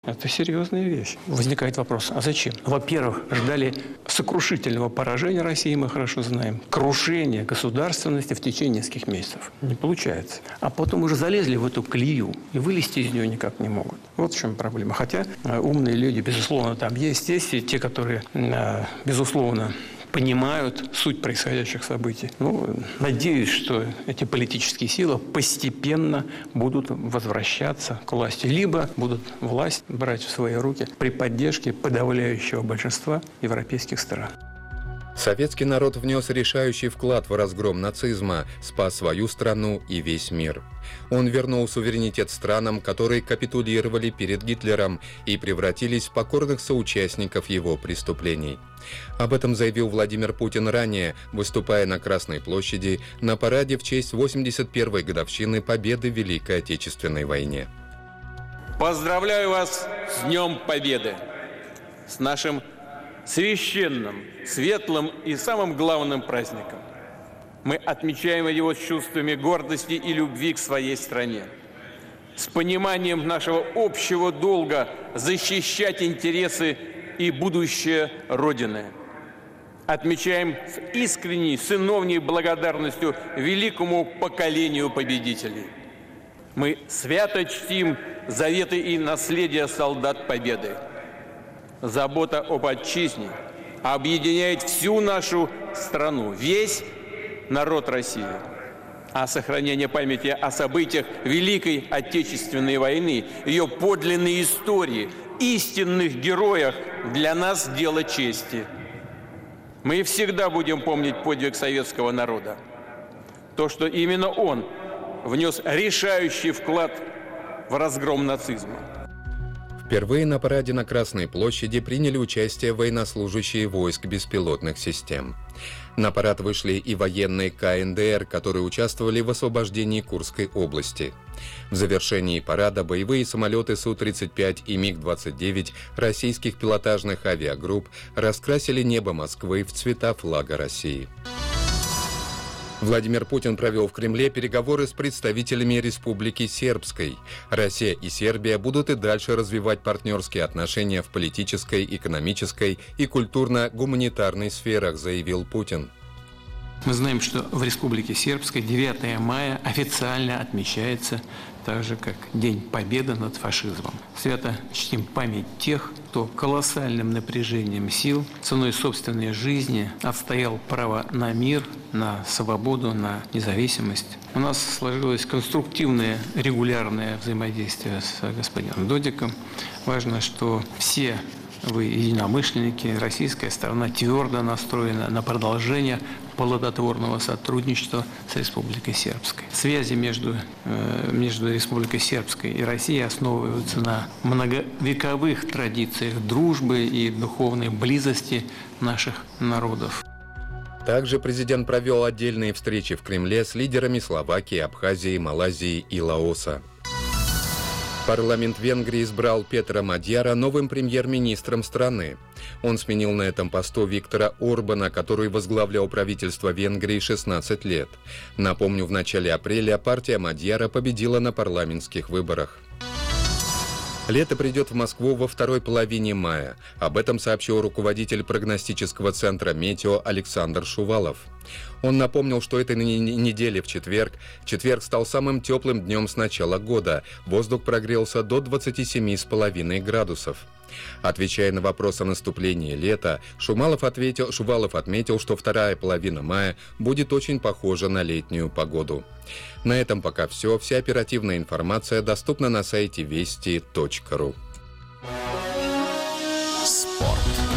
Это серьезная вещь. Возникает вопрос, а зачем? Во-первых, ждали сокрушительного поражения России, мы хорошо знаем, крушения государственности в течение нескольких месяцев. Не получается. А потом уже залезли в эту колею и вылезти из нее никак не могут. Вот в чем проблема. Хотя умные люди, безусловно, там есть и те, которые, безусловно, понимают суть происходящих событий. Надеюсь, что эти политические силы постепенно будут возвращаться к власти, либо будут власть брать в свои руки при поддержке подавляющего большинства европейских стран. Советский народ внес решающий вклад в разгром нацизма, спас свою страну и весь мир. Он вернул суверенитет странам, которые капитулировали перед Гитлером и превратились в покорных соучастников его преступлений. Об этом заявил Владимир Путин ранее, выступая на Красной площади на параде в честь 81-й годовщины победы в Великой Отечественной войне. Поздравляю вас с Днем Победы, с нашим священным, светлым и самым главным праздником. Мы отмечаем его с чувствами гордости и любви к своей стране, с пониманием нашего общего долга защищать интересы и будущее Родины. Отмечаем с искренней, сыновней благодарностью великому поколению победителей. Мы свято чтим заветы и наследие солдат Победы. Забота об отчизне объединяет всю нашу страну, весь народ России. А сохранение памяти о событиях Великой Отечественной войны, ее подлинной истории, истинных героях для нас дело чести. Мы всегда будем помнить подвиг советского народа. То, что именно он внес решающий вклад в разгром нацизма. Впервые на параде на Красной площади приняли участие военнослужащие войск беспилотных систем. На парад вышли и военные КНДР, которые участвовали в освобождении Курской области. В завершении парада боевые самолеты Су-35 и МиГ-29 российских пилотажных авиагрупп раскрасили небо Москвы в цвета флага России. Владимир Путин провел в Кремле переговоры с представителями Республики Сербской. Россия и Сербия будут и дальше развивать партнерские отношения в политической, экономической и культурно-гуманитарной сферах, заявил Путин. Мы знаем, что в Республике Сербской 9 мая официально отмечается так же, как День Победы над фашизмом. Свято чтим память тех, кто колоссальным напряжением сил, ценой собственной жизни отстоял право на мир, на свободу, на независимость. У нас сложилось конструктивное, регулярное взаимодействие с господином Додиком. Важно, что все вы единомышленники, российская сторона твердо настроена на продолжение плодотворного сотрудничества с Республикой Сербской. Связи между Республикой Сербской и Россией основываются на многовековых традициях дружбы и духовной близости наших народов. Также президент провел отдельные встречи в Кремле с лидерами Словакии, Абхазии, Малайзии и Лаоса. Парламент Венгрии избрал Петра Мадьяра новым премьер-министром страны. Он сменил на этом посту Виктора Орбана, который возглавлял правительство Венгрии 16 лет. Напомню, в начале апреля партия Мадьяра победила на парламентских выборах. Лето придет в Москву во второй половине мая. Об этом сообщил руководитель прогностического центра «Метео» Александр Шувалов. Он напомнил, что этой неделе в четверг стал самым теплым днем с начала года. Воздух прогрелся до 27,5 градусов. Отвечая на вопрос о наступлении лета, Шувалов отметил, что вторая половина мая будет очень похожа на летнюю погоду. На этом пока все. Вся оперативная информация доступна на сайте вести.ру. Спорт.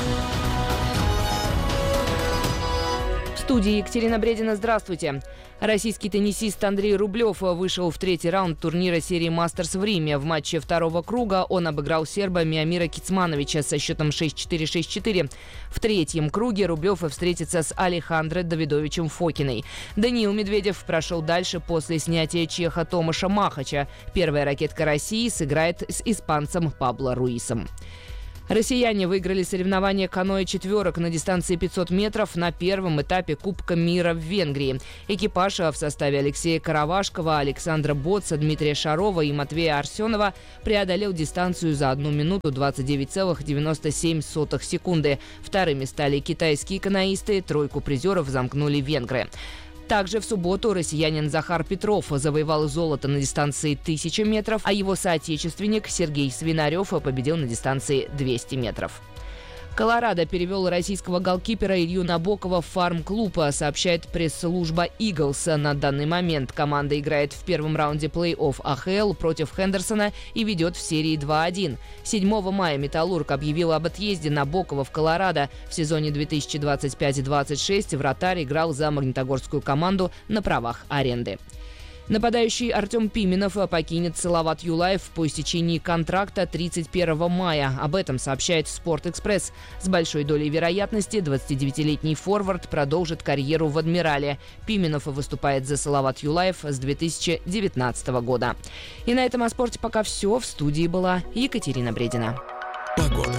В студии Екатерина Бредина. Здравствуйте. Российский теннисист Андрей Рублев вышел в третий раунд турнира серии «Мастерс» в Риме. В матче второго круга он обыграл серба Миомира Кицмановича со счетом 6-4, 6-4. В третьем круге Рублев встретится с Алехандро Давидовичем Фокиной. Даниил Медведев прошел дальше после снятия чеха Томаша Махача. Первая ракетка России сыграет с испанцем Пабло Руисом. Россияне выиграли соревнования каноэ-четверок на дистанции 500 метров на первом этапе Кубка мира в Венгрии. Экипаж в составе Алексея Каравашкова, Александра Боца, Дмитрия Шарова и Матвея Арсенова преодолел дистанцию за 1 минуту 29,97 секунды. Вторыми стали китайские каноисты, тройку призеров замкнули венгры. Также в субботу россиянин Захар Петров завоевал золото на дистанции 1000 метров, а его соотечественник Сергей Свинарев победил на дистанции 200 метров. Колорадо перевел российского голкипера Илью Набокова в фарм-клуб, сообщает пресс-служба «Иглс». На данный момент команда играет в первом раунде плей-офф АХЛ против Хендерсона и ведет в серии 2-1. 7 мая «Металлург» объявил об отъезде Набокова в Колорадо. В сезоне 2025-26 вратарь играл за магнитогорскую команду на правах аренды. Нападающий Артем Пименов покинет Салават Юлаев по истечении контракта 31 мая. Об этом сообщает «Спорт-экспресс». С большой долей вероятности 29-летний форвард продолжит карьеру в «Адмирале». Пименов выступает за Салават Юлаев с 2019 года. И на этом о спорте пока все. В студии была Екатерина Бредина. Погода.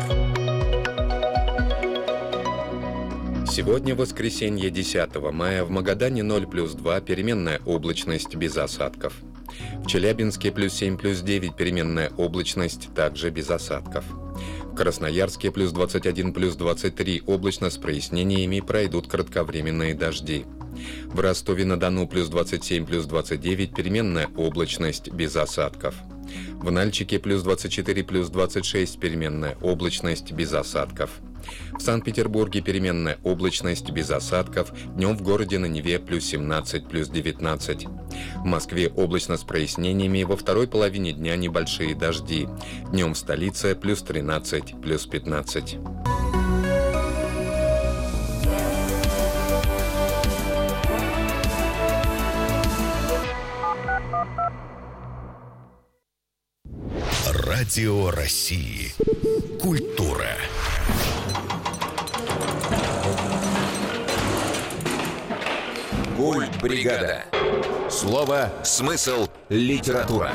Сегодня воскресенье 10 мая, в Магадане 0+2, переменная облачность без осадков. В Челябинске +7, +9, переменная облачность, также без осадков. В Красноярске +21, +23, облачно с прояснениями, пройдут кратковременные дожди. В Ростове-на-Дону +27, +29, переменная облачность без осадков. В Нальчике +24, +26, переменная облачность без осадков. В Санкт-Петербурге переменная облачность без осадков, днем в городе на Неве +17, +19. В Москве облачно с прояснениями, во второй половине дня небольшие дожди. Днем в столице +13, +15. Радио России. Культура. Культбригада. Слово, смысл, литература.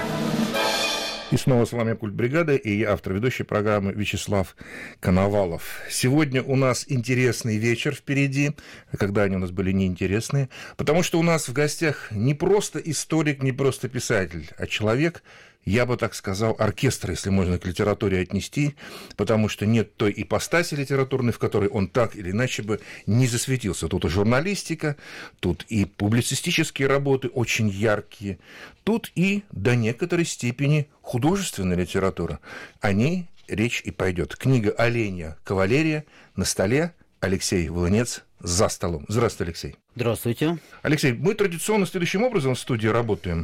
И снова с вами Культбригада, и я, автор ведущей программы Вячеслав Коновалов. Сегодня у нас интересный вечер впереди, когда они у нас были неинтересные, потому что у нас в гостях не просто историк, не просто писатель, а человек, я бы так сказал, оркестр, если можно к литературе отнести, потому что нет той ипостаси литературной, в которой он так или иначе бы не засветился. Тут и журналистика, тут и публицистические работы очень яркие, тут и до некоторой степени художественная литература. О ней речь и пойдет. Книга «Оленья кавалерия» на столе, Алексей Волынец за столом. Здравствуйте, Алексей. Здравствуйте. Алексей, мы традиционно следующим образом в студии работаем.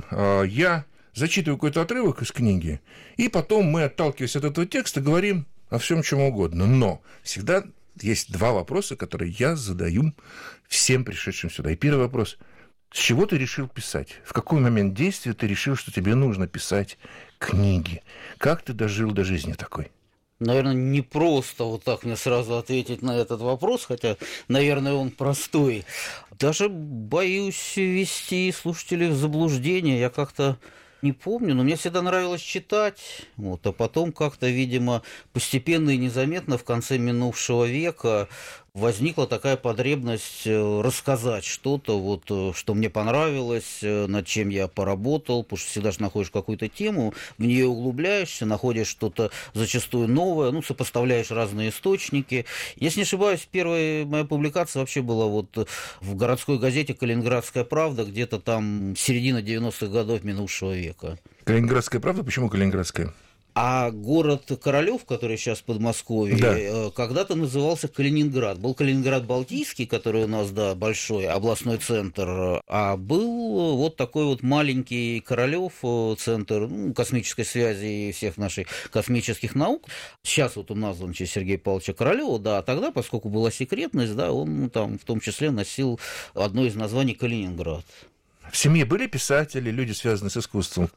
Я зачитываю какой-то отрывок из книги, и потом мы, отталкиваясь от этого текста, говорим о всем чем угодно. Но всегда есть два вопроса, которые я задаю всем пришедшим сюда. И первый вопрос: с чего ты решил писать? В какой момент действия ты решил, что тебе нужно писать книги? Как ты дожил до жизни такой? Наверное, не просто вот так мне сразу ответить на этот вопрос, хотя, наверное, он простой. Даже боюсь ввести слушателей в заблуждение. Я как-то не помню, но мне всегда нравилось читать, а потом как-то, видимо, постепенно и незаметно в конце минувшего века возникла такая потребность рассказать что-то, что мне понравилось, над чем я поработал, потому что всегда же находишь какую-то тему, в нее углубляешься, находишь что-то зачастую новое, сопоставляешь разные источники. Если не ошибаюсь, первая моя публикация вообще была в городской газете «Калининградская правда», где-то там середина 90-х годов минувшего века. «Калининградская правда»? Почему «Калининградская»? А город Королёв, который сейчас в Подмосковье, да, когда-то назывался Калининград. Был Калининград Балтийский, который у нас, да, большой областной центр, а был такой маленький Королёв, центр космической связи и всех наших космических наук. Сейчас он назван в честь Сергея Павловича Королёва, да, а тогда, поскольку была секретность, да, он там в том числе носил одно из названий Калининград. В семье были писатели, люди, связанные с искусством?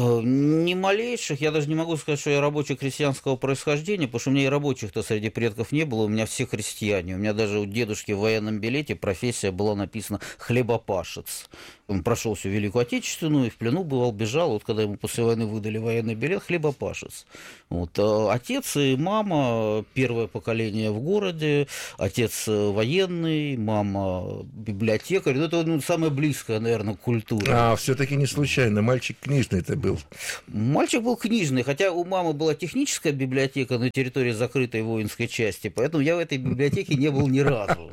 Ни малейших. Я даже не могу сказать, что я рабочий крестьянского происхождения, потому что у меня и рабочих-то среди предков не было, у меня все крестьяне. У меня даже у дедушки в военном билете профессия была написана «хлебопашец». Он прошел всю Великую Отечественную, и в плену бывал, бежал. Вот когда ему после войны выдали военный билет, хлебопашец. Вот. Отец и мама, первое поколение в городе, отец военный, мама библиотекарь. Это самая близкая, наверное, культура. А все-таки не случайно, мальчик книжный это был. Мальчик был книжный, хотя у мамы была техническая библиотека на территории закрытой воинской части, поэтому я в этой библиотеке не был ни разу.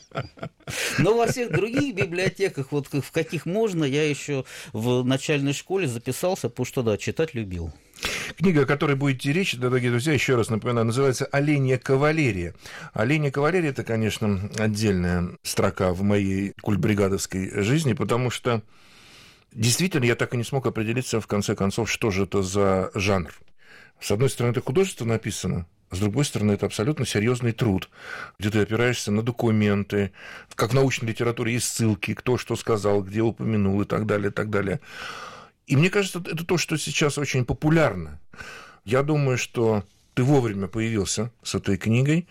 Но во всех других библиотеках, вот в каких можно, я еще в начальной школе записался, потому что, да, читать любил. Книга, о которой будет идти речь, дорогие друзья, еще раз напоминаю, называется «Оленья кавалерия». «Оленья кавалерия» — это, конечно, отдельная строка в моей культбригадовской жизни, потому что действительно я так и не смог определиться, в конце концов, что же это за жанр. С одной стороны, это художество написано, с другой стороны, это абсолютно серьезный труд, где ты опираешься на документы, как в научной литературе есть ссылки, кто что сказал, где упомянул и так далее, и так далее. И мне кажется, это то, что сейчас очень популярно. Я думаю, что ты вовремя появился с этой книгой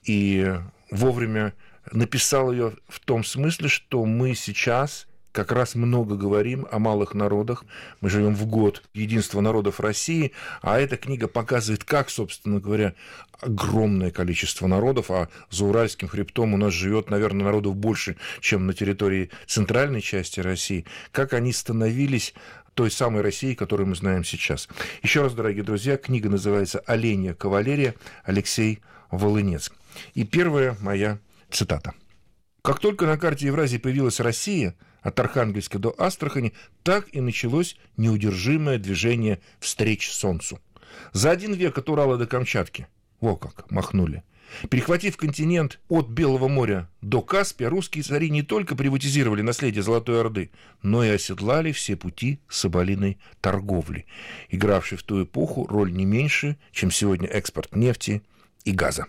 и вовремя написал ее в том смысле, что мы сейчас как раз много говорим о малых народах. Мы живем в год единства народов России, а эта книга показывает, как, собственно говоря, огромное количество народов, а за Уральским хребтом у нас живет, наверное, народов больше, чем на территории центральной части России, как они становились той самой Россией, которую мы знаем сейчас. Еще раз, дорогие друзья, книга называется «Оленья кавалерия», Алексей Волынец. И первая моя цитата. «Как только на карте Евразии появилась Россия, от Архангельска до Астрахани, так и началось неудержимое движение встреч Солнцу. За 1 век от Урала до Камчатки, во как, махнули. Перехватив континент от Белого моря до Каспия, русские цари не только приватизировали наследие Золотой Орды, но и оседлали все пути соболиной торговли, игравшей в ту эпоху роль не меньше, чем сегодня экспорт нефти и газа».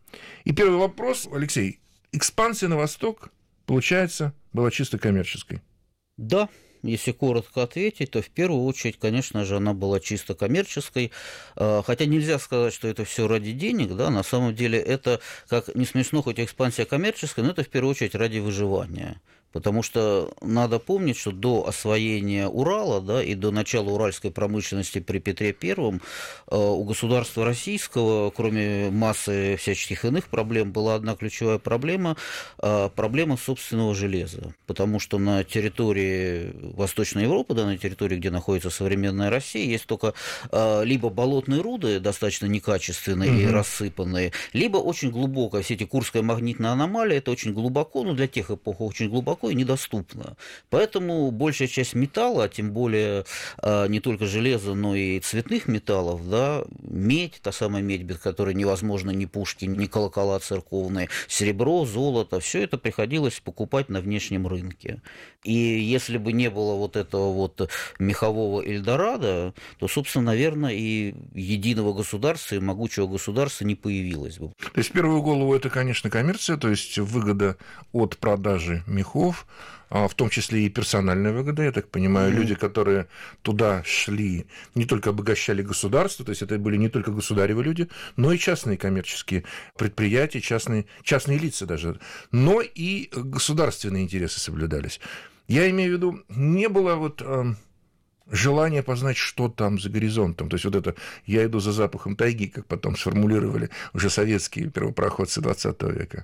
И первый вопрос, Алексей. Экспансия на восток, получается, была чисто коммерческой? Да, если коротко ответить, то в первую очередь, конечно же, она была чисто коммерческой, хотя нельзя сказать, что это все ради денег, да, на самом деле это, как не смешно, хоть экспансия коммерческая, но это в первую очередь ради выживания. Потому что надо помнить, что до освоения Урала, да, и до начала уральской промышленности при Петре I у государства российского, кроме массы всяческих иных проблем, была одна ключевая проблема – проблема собственного железа. Потому что на территории Восточной Европы, да, на территории, где находится современная Россия, есть только либо болотные руды, достаточно некачественные и рассыпанные, либо очень глубокая, все эти Курская магнитная аномалия, это очень глубоко, но для тех эпох очень глубоко и недоступно. Поэтому большая часть металла, а тем более не только железа, но и цветных металлов, да, медь, та самая медь, без которой невозможно ни пушки, ни колокола церковные, серебро, золото, все это приходилось покупать на внешнем рынке. И если бы не было вот этого вот мехового Эльдорадо, то, собственно, наверное, и единого государства, и могучего государства не появилось бы. То есть, в первую голову, это, конечно, коммерция, то есть выгода от продажи мехов, в том числе и персональная выгода, я так понимаю, люди, которые туда шли, не только обогащали государство, то есть это были не только государевы люди, но и частные коммерческие предприятия, частные лица даже, но и государственные интересы соблюдались. Я имею в виду, не было вот желание познать, что там за горизонтом. То есть вот это «я иду за запахом тайги», как потом сформулировали уже советские первопроходцы XX века.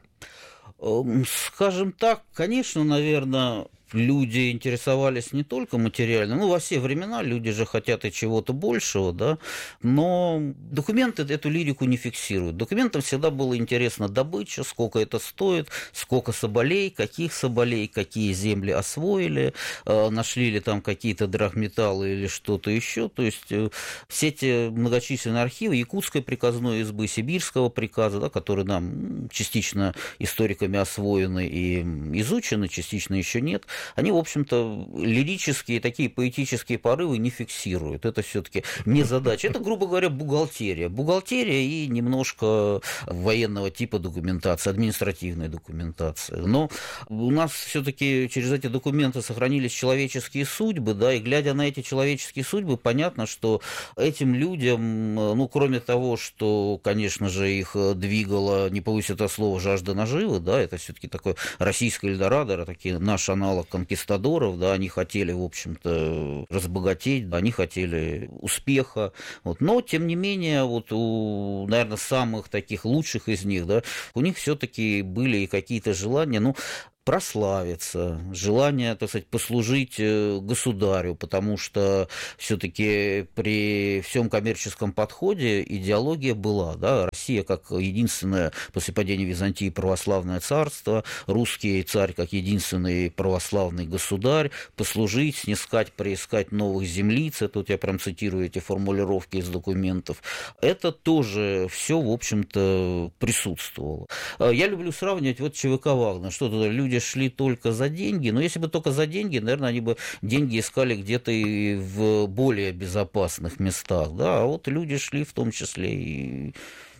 Скажем так, конечно, наверное, люди интересовались не только материально, во все времена люди же хотят и чего-то большего, да, но документы эту лирику не фиксируют. Документам всегда было интересно добыча, сколько это стоит, сколько соболей, какие земли освоили, нашли ли там какие-то драгметаллы или что-то еще. То есть все эти многочисленные архивы Якутской приказной избы, Сибирского приказа, да, которые нам частично историками освоены и изучены, частично еще нет, они, в общем-то, лирические, такие поэтические порывы не фиксируют. Это все-таки не задача. Это, грубо говоря, бухгалтерия. Бухгалтерия и немножко военного типа документации, административной документации. Но у нас все-таки через эти документы сохранились человеческие судьбы, да, и глядя на эти человеческие судьбы, понятно, что этим людям, кроме того, что, конечно же, их двигало, не побоюсь этого слова, жажда наживы, да, это все-таки такой российский Эльдорадо, такой наш аналог конкистадоров, да, они хотели, в общем-то, разбогатеть, они хотели успеха, вот. Но, тем не менее, вот у, наверное, самых таких лучших из них, да, у них все-таки были и какие-то желания, ну, прославиться, желание, так сказать, послужить государю, потому что все-таки при всем коммерческом подходе идеология была, да, Россия как единственное после падения Византии православное царство, русский царь как единственный православный государь, послужить, снискать, приискать новых землиц, это вот я прям цитирую эти формулировки из документов, это тоже все, в общем-то, присутствовало. Я люблю сравнивать вот ЧВК Вагнер, что туда люди шли только за деньги, но если бы только за деньги, наверное, они бы деньги искали где-то и в более безопасных местах, да, а вот люди шли в том числе и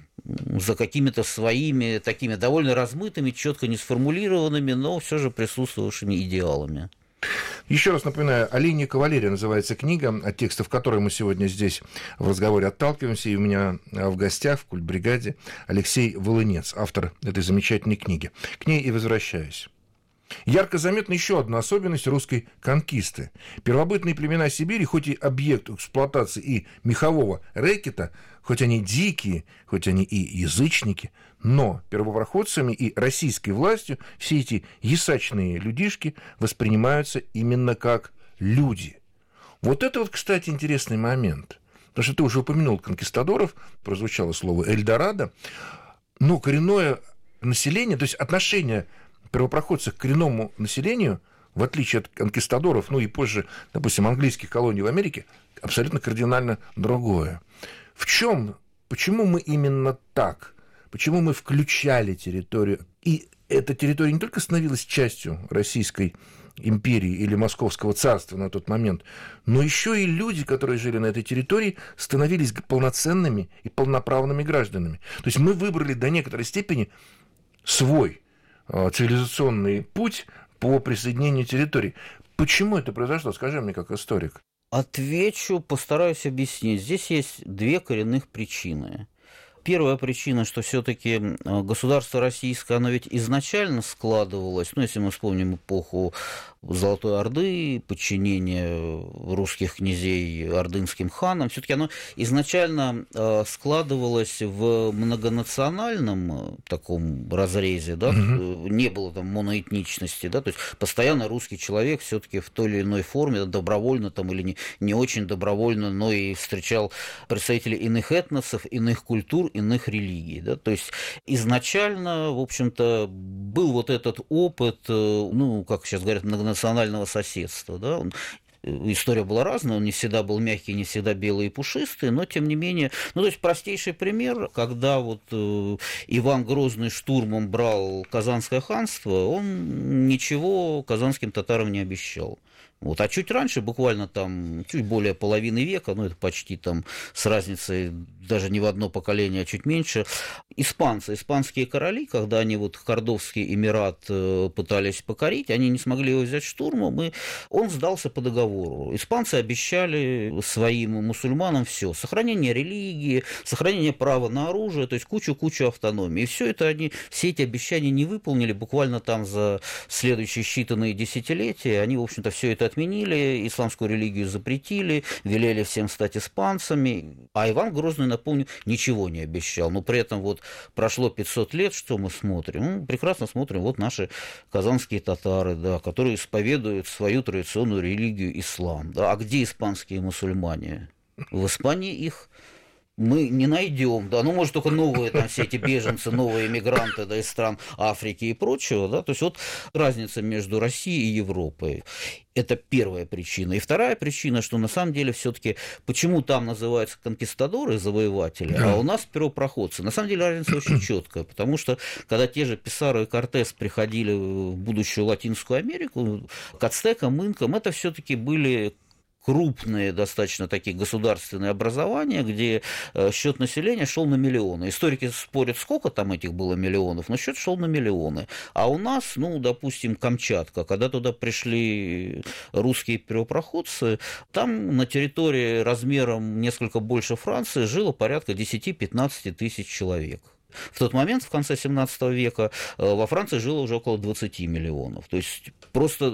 за какими-то своими такими довольно размытыми, четко не сформулированными, но все же присутствовавшими идеалами. Еще раз напоминаю, «Оленья кавалерия» называется книга, от текстов которой мы сегодня здесь в разговоре отталкиваемся. И у меня в гостях в «Культбригаде» Алексей Волынец, автор этой замечательной книги. К ней и возвращаюсь. Ярко заметна еще одна особенность русской конкисты. Первобытные племена Сибири, хоть и объект эксплуатации и мехового рэкета, хоть они дикие, хоть они и язычники, но первопроходцами и российской властью все эти ясачные людишки воспринимаются именно как люди. Вот это вот, кстати, интересный момент. Потому что ты уже упомянул конкистадоров, прозвучало слово «Эльдорадо», но коренное население, то есть отношение первопроходцев к коренному населению, в отличие от конкистадоров, ну и позже, допустим, английских колоний в Америке, абсолютно кардинально другое. В чем, почему мы именно так? Почему мы включали территорию? И эта территория не только становилась частью Российской империи или Московского царства на тот момент, но еще и люди, которые жили на этой территории, становились полноценными и полноправными гражданами. То есть мы выбрали до некоторой степени свой цивилизационный путь по присоединению территорий. Почему это произошло? Скажи мне, как историк. Отвечу, постараюсь объяснить. Здесь есть две коренных причины. Первая причина, что все-таки государство российское, оно ведь изначально складывалось, ну, если мы вспомним эпоху Золотой Орды, подчинение русских князей ордынским ханам, все-таки оно изначально складывалось в многонациональном таком разрезе, да, не было там моноэтничности, да, то есть постоянно русский человек все-таки в той или иной форме, добровольно там или не очень добровольно, но и встречал представителей иных этносов, иных культур, иных религий, да, то есть изначально, в общем-то, был вот этот опыт, ну, как сейчас говорят, многонационального соседства, да, история была разная, он не всегда был мягкий, не всегда белый и пушистый, но тем не менее, ну, то есть простейший пример, когда вот Иван Грозный штурмом брал Казанское ханство, он ничего казанским татарам не обещал. Вот. А чуть раньше, буквально там, чуть более половины века, ну, это почти там с разницей даже не в одно поколение, а чуть меньше, испанские короли, когда они вот Кордовский Эмират пытались покорить, они не смогли его взять штурмом, и он сдался по договору. Испанцы обещали своим мусульманам все: сохранение религии, сохранение права на оружие, то есть кучу автономии. И все это все эти обещания не выполнили, буквально там за следующие считанные десятилетия. Они, в общем-то, все это отменили, исламскую религию запретили, велели всем стать испанцами, а Иван Грозный, напомню, ничего не обещал. Но при этом вот прошло 500 лет, что мы смотрим? Ну, прекрасно смотрим, вот наши казанские татары, да, которые исповедуют свою традиционную религию ислам. Да. А где испанские мусульмане? В Испании их мы не найдем, да, ну, может, только новые там все эти беженцы, новые эмигранты, да, из стран Африки и прочего, да, то есть вот разница между Россией и Европой. Это первая причина. И вторая причина, что на самом деле все-таки, почему там называются конкистадоры, завоеватели, а у нас первопроходцы. На самом деле разница очень четкая, потому что когда те же Писаро и Кортес приходили в будущую Латинскую Америку, к ацтекам, инкам, это все-таки были крупные достаточно такие государственные образования, где счет населения шел на миллионы. Историки спорят, сколько там этих было миллионов, но счет шел на миллионы. А у нас, ну, допустим, Камчатка, когда туда пришли русские первопроходцы, там на территории размером несколько больше Франции жило порядка 10-15 тысяч человек. В тот момент, в конце 17 века, во Франции жило уже около 20 миллионов. То есть просто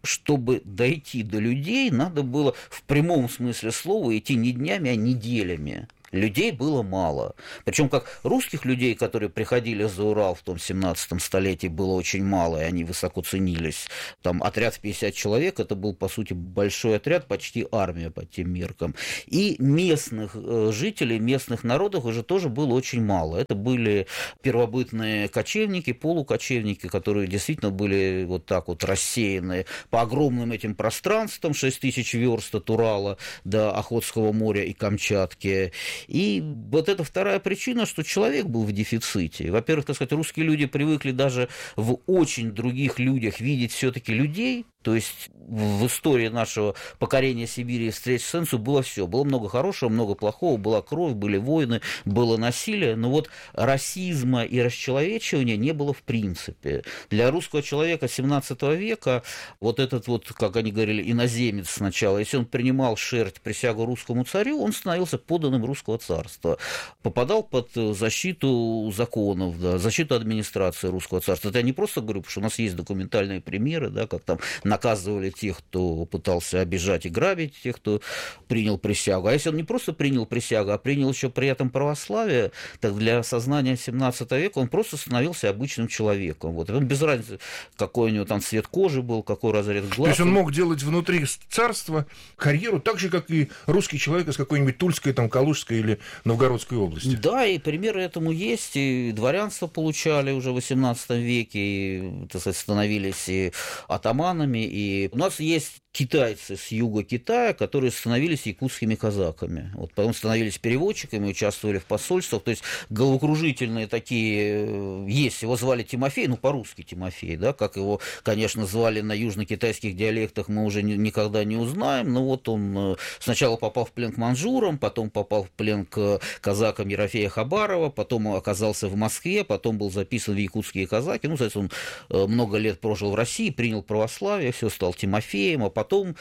чтобы дойти до людей, надо было в прямом смысле слова идти не днями, а неделями. Людей было мало. Причем как русских людей, которые приходили за Урал в том 17 столетии, было очень мало, и они высоко ценились. Там отряд в 50 человек, это был, по сути, большой отряд, почти армия по тем меркам. И местных жителей, местных народов уже тоже было очень мало. Это были первобытные кочевники, полукочевники, которые действительно были вот так вот рассеяны по огромным этим пространствам, 6000 верст от Урала до Охотского моря и Камчатки. И вот это вторая причина, что человек был в дефиците. Во-первых, так сказать, русские люди привыкли даже в очень других людях видеть все-таки людей. То есть в истории нашего покорения Сибири и встреч с Энсу было все. Было много хорошего, много плохого, была кровь, были войны, было насилие. Но вот расизма и расчеловечивания не было в принципе. Для русского человека 17 века вот этот вот, как они говорили, иноземец сначала, если он принимал шерть присягу русскому царю, он становился подданным русского царства. Попадал под защиту законов, да, защиту администрации русского царства. Это я не просто говорю, потому что у нас есть документальные примеры, да, как там наказывали тех, кто пытался обижать и грабить, тех, кто принял присягу. А если он не просто принял присягу, а принял еще при этом православие, так для сознания 17 века он просто становился обычным человеком. Вот. Он без разницы, какой у него там цвет кожи был, какой разрез глаз. То есть он мог делать внутри царства карьеру так же, как и русский человек из какой-нибудь Тульской, там, Калужской или Новгородской области. Да, и примеры этому есть. И дворянство получали уже в 18 веке, и, так сказать, становились и атаманами. И у нас есть китайцы с юга Китая, которые становились якутскими казаками. Вот, потом становились переводчиками, участвовали в посольствах. То есть головокружительные такие есть. Его звали Тимофей, ну, по-русски Тимофей, да, как его, конечно, звали на южно-китайских диалектах, мы уже никогда не узнаем. Но вот он сначала попал в плен к манжурам, потом попал в плен к казакам Ерофея Хабарова, потом оказался в Москве, потом был записан в якутские казаки. Ну, соответственно, он много лет прожил в России, принял православие, все, стал Тимофеем, а потом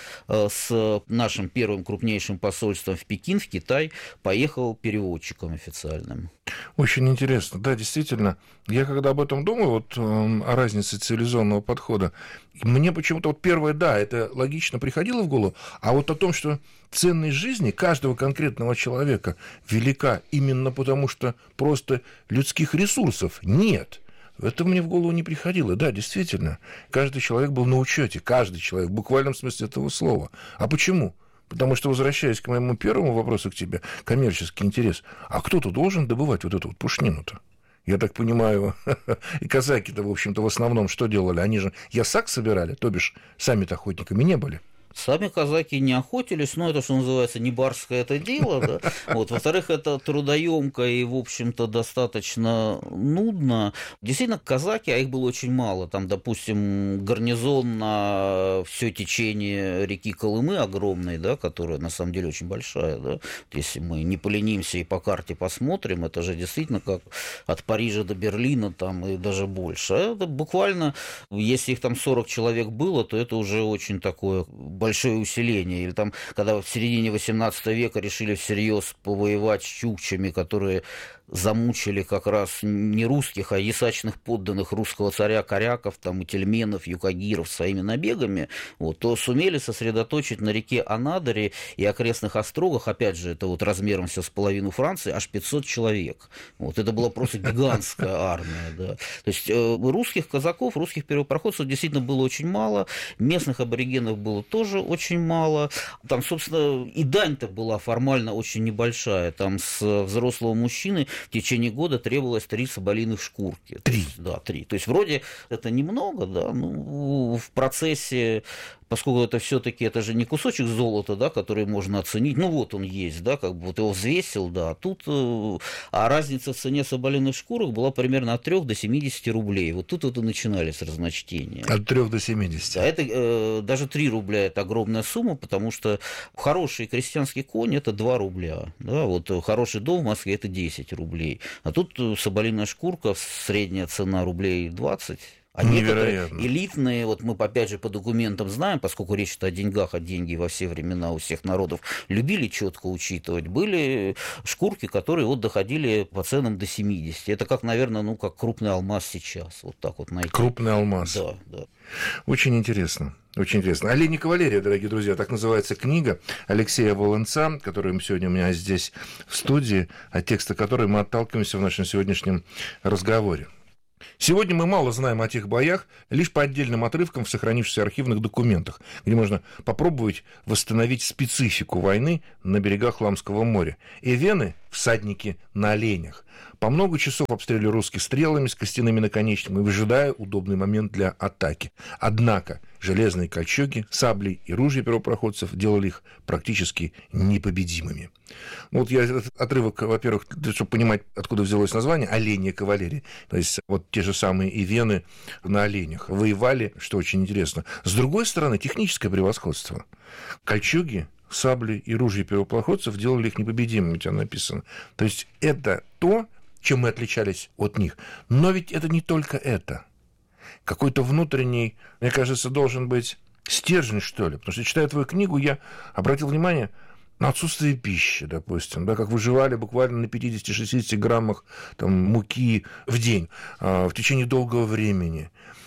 с нашим первым крупнейшим посольством в Пекин, в Китай, поехал переводчиком официальным. Очень интересно. Да, действительно, я когда об этом думаю, вот о разнице цивилизационного подхода, мне почему-то вот первое, да, это логично приходило в голову, а вот о том, что ценность жизни каждого конкретного человека велика именно потому, что просто людских ресурсов нет. Это мне в голову не приходило. Да, действительно, каждый человек был на учете, каждый человек, в буквальном смысле этого слова. А почему? Потому что, возвращаясь к моему первому вопросу к тебе, коммерческий интерес, а кто-то должен добывать вот эту вот пушнину-то? Я так понимаю, и казаки-то, в общем-то, в основном что делали? Они же ясак собирали, то бишь сами-то охотниками не были. Сами казаки не охотились, но это, что называется, не барское это дело. Да? Вот. Во-вторых, это трудоемко и, в общем-то, достаточно нудно. Действительно, казаки, а их было очень мало. Там, допустим, гарнизон на все течение реки Колымы огромный, да, которая на самом деле очень большая. Да? Если мы не поленимся и по карте посмотрим, это же действительно как от Парижа до Берлина там, и даже больше. Это буквально, если их там 40 человек было, то это уже очень такое большое усиление. Или там, когда в середине 18 века решили всерьез повоевать с чукчами, которые замучили как раз не русских, а ясачных подданных русского царя коряков, там, и тельменов, юкагиров своими набегами, вот, то сумели сосредоточить на реке Анадыре и окрестных острогах, опять же, это вот размером все с половину Франции, аж 500 человек. Вот, это была просто гигантская армия. Да. То есть русских казаков, русских первопроходцев действительно было очень мало, местных аборигенов было тоже очень мало. Там, собственно, и дань-то была формально очень небольшая. Там с взрослого мужчины в течение года требовалось 3 соболиных шкурки. 3? Да, 3. То есть вроде это немного, да, ну, в процессе, поскольку это все-таки это же не кусочек золота, да, который можно оценить, ну вот он есть, да, как бы вот его взвесил, да, а тут, а разница в цене соболиных шкурок была примерно от 3 до 70 рублей. Вот тут вот и начинались разночтения. От 3 до 70. Да, это даже 3 рубля это огромная сумма, потому что хороший крестьянский конь это 2 рубля, да, вот хороший дом в Москве это 10 рублей, а тут соболиная шкурка, средняя цена рублей 20. А некоторые элитные, вот мы опять же по документам знаем, поскольку речь о деньгах, а деньги во все времена у всех народов любили четко учитывать, были шкурки, которые вот доходили по ценам до 70. Это как, наверное, как крупный алмаз сейчас. Вот так вот найти. Крупный алмаз. Да, да. Очень интересно. Очень интересно. «Олень и кавалерия», дорогие друзья, так называется книга Алексея Волынца, который сегодня у меня здесь в студии, от текста которой мы отталкиваемся в нашем сегодняшнем разговоре. Сегодня мы мало знаем о тех боях, лишь по отдельным отрывкам в сохранившихся архивных документах, где можно попробовать восстановить специфику войны на берегах Ламского моря. Эвены – всадники на оленях. По много часов обстреливали русских стрелами с костяными наконечниками, выжидая удобный момент для атаки. Однако железные кольчуги, сабли и ружья первопроходцев делали их практически непобедимыми. Вот я этот отрывок, во-первых, чтобы понимать, откуда взялось название, «Оленья кавалерия». То есть вот те же самые эвены на оленях воевали, что очень интересно. С другой стороны, техническое превосходство. Кольчуги, сабли и ружья первопроходцев делали их непобедимыми, у тебя написано. То есть это то, чем мы отличались от них. Но ведь это не только это. Какой-то внутренний, мне кажется, должен быть стержень, что ли. Потому что, читая твою книгу, я обратил внимание на отсутствие пищи, допустим, да, как выживали буквально на 50-60 граммах там, муки в день в течение долгого времени.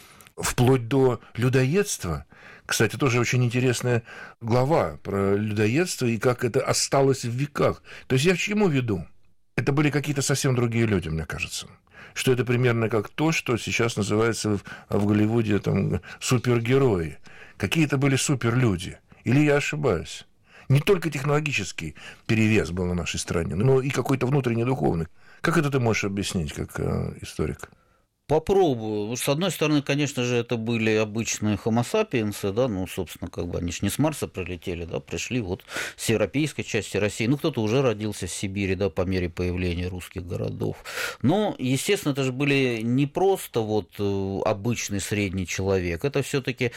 Вплоть до людоедства. Кстати, тоже очень интересная глава про людоедство и как это осталось в веках. То есть я к чему веду? Это были какие-то совсем другие люди, мне кажется. Что это примерно как то, что сейчас называется в Голливуде там, супергерои. Какие-то были суперлюди. Или я ошибаюсь? Не только технологический перевес был на нашей стране, но и какой-то внутренний духовный. Как это ты можешь объяснить, как историк? Попробую. С одной стороны, конечно же, это были обычные homo sapiens, да, ну, собственно, как бы они ж не с Марса прилетели, да, пришли вот с европейской части России. Ну, кто-то уже родился в Сибири, да, по мере появления русских городов. Но, естественно, это же были не просто вот обычный средний человек. Это все-таки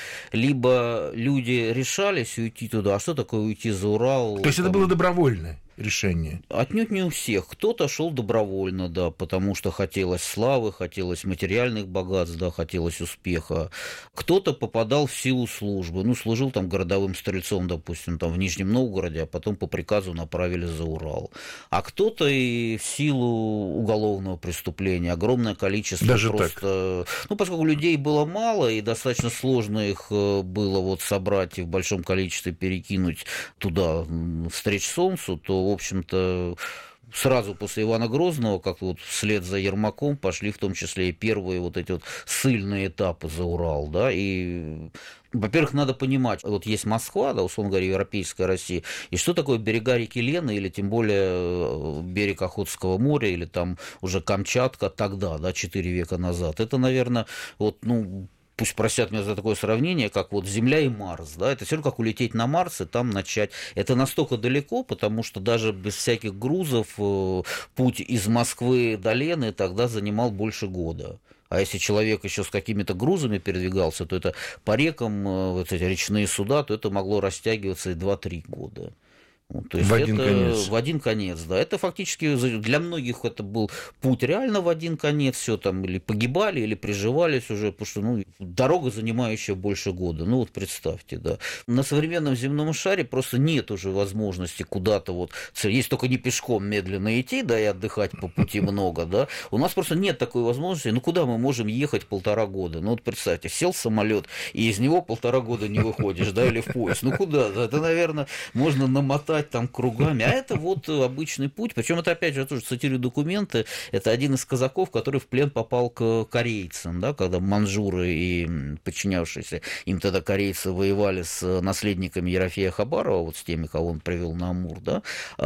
либо люди решались уйти туда, а что такое уйти за Урал? То есть это было добровольное решение? Отнюдь не у всех. Кто-то шел добровольно, да, потому что хотелось славы, хотелось материальных богатств, да, хотелось успеха. Кто-то попадал в силу службы, ну, служил там городовым стрельцом, допустим, там в Нижнем Новгороде, а потом по приказу направили за Урал. А кто-то и в силу уголовного преступления, огромное количество даже просто... Так? Ну, поскольку людей было мало, и достаточно сложно их было вот собрать и в большом количестве перекинуть туда встреч солнцу, то в общем-то, сразу после Ивана Грозного, как вот вслед за Ермаком, пошли в том числе и первые вот эти вот ссыльные этапы за Урал, да, и, во-первых, надо понимать, вот есть Москва, да, условно говоря, европейская Россия, и что такое берега реки Лены, или тем более берег Охотского моря, или там уже Камчатка тогда, да, 4 века назад, это, наверное, вот, ну, пусть простят меня за такое сравнение, как вот Земля и Марс, да, это все равно как улететь на Марс и там начать. Это настолько далеко, потому что даже без всяких грузов путь из Москвы до Лены тогда занимал больше года. А если человек еще с какими-то грузами передвигался, то это по рекам, вот эти речные суда, то это могло растягиваться и 2-3 года. Ну, то есть в один конец. В один конец, да. Это фактически для многих это был путь реально в один конец. Все там или погибали, или приживались уже, потому что ну, дорога, занимающая больше года. Ну вот представьте, да. На современном земном шаре просто нет уже возможности куда-то вот, есть только не пешком медленно идти, да, и отдыхать по пути много, да. У нас просто нет такой возможности. Ну куда мы можем ехать 1,5 года? Ну вот представьте, сел в самолет и из него 1,5 года не выходишь, да, или в поезд. Ну куда? Это, наверное, можно намотать там кругами, а это вот обычный путь, причем это опять же, я тоже цитирую документы, это один из казаков, который в плен попал к корейцам, да, когда манжуры и подчинявшиеся им тогда корейцы воевали с наследниками Ерофея Хабарова, вот с теми, кого он привел на Амур, да,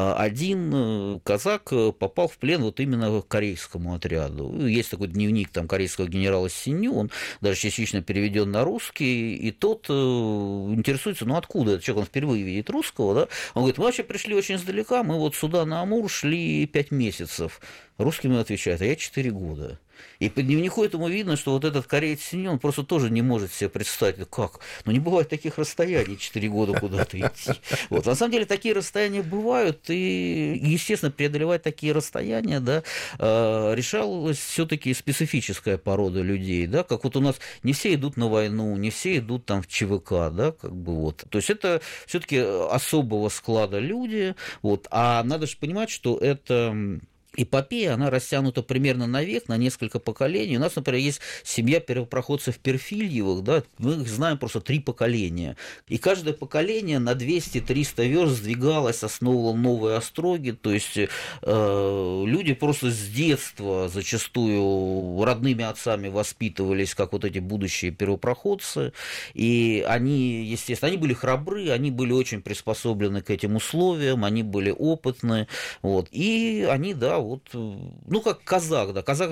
один казак попал в плен вот именно к корейскому отряду. Есть такой дневник там корейского генерала Синью, он даже частично переведен на русский, и тот интересуется, ну откуда этот человек, он впервые видит русского, да, он говорит, мы вообще пришли очень издалека, мы вот сюда на Амур шли 5 месяцев. Русским отвечают, а я 4 года. И по дневнику этому видно, что вот этот кореец Синь, он просто тоже не может себе представить, как. Не бывает таких расстояний 4 года куда-то идти. Вот. На самом деле такие расстояния бывают, и, естественно, преодолевать такие расстояния, да, решалась все-таки специфическая порода людей, да, как вот у нас не все идут на войну, не все идут там в ЧВК, да, как бы вот. То есть это все-таки особого склада люди, вот. А надо же понимать, что это эпопея, она растянута примерно на век, на несколько поколений. У нас, например, есть семья первопроходцев Перфильевых, да, мы их знаем просто 3 поколения. И каждое поколение на 200-300 верст сдвигалось, основывало новые остроги, то есть люди просто с детства зачастую родными отцами воспитывались, как вот эти будущие первопроходцы, и они, естественно, они были храбры, они были очень приспособлены к этим условиям, они были опытны, вот, и они, да, вот, ну, как казах, да, казах